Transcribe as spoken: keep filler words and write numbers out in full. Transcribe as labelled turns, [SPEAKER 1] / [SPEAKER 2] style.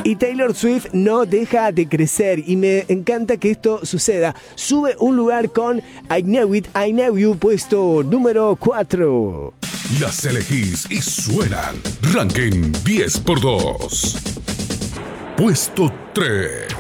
[SPEAKER 1] Y Taylor Swift no deja de crecer y me encanta que esto suceda. Sube un lugar con I Know It, I Know You, puesto número cuatro.
[SPEAKER 2] Las elegís y suenan. Ranking diez por dos. Puesto tres.